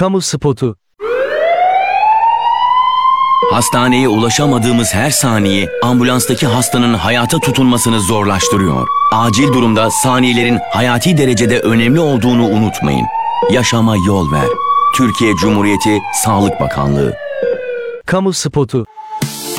Kamu spotu. Hastaneye ulaşamadığımız her saniye ambulanstaki hastanın hayata tutunmasını zorlaştırıyor. Acil durumda saniyelerin hayati derecede önemli olduğunu unutmayın. Yaşama yol ver. Türkiye Cumhuriyeti Sağlık Bakanlığı. Kamu spotu.